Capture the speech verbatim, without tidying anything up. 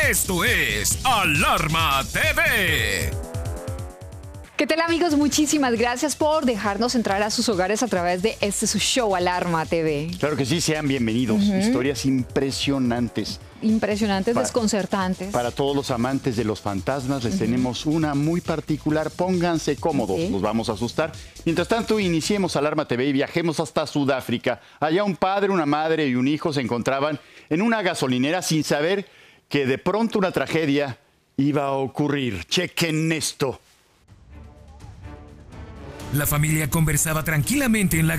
Esto es Alarma T V. ¿Qué tal, amigos? Muchísimas gracias por dejarnos entrar a sus hogares a través de este su show Alarma T V. Claro que sí, sean bienvenidos. Uh-huh. Historias impresionantes. Impresionantes, para, desconcertantes. Para todos los amantes de los fantasmas les uh-huh. tenemos una muy particular. Pónganse cómodos, okay. Nos vamos a asustar. Mientras tanto, iniciemos Alarma T V y viajemos hasta Sudáfrica. Allá un padre, una madre y un hijo se encontraban en una gasolinera sin saber que de pronto una tragedia iba a ocurrir. Chequen esto. La familia conversaba tranquilamente en la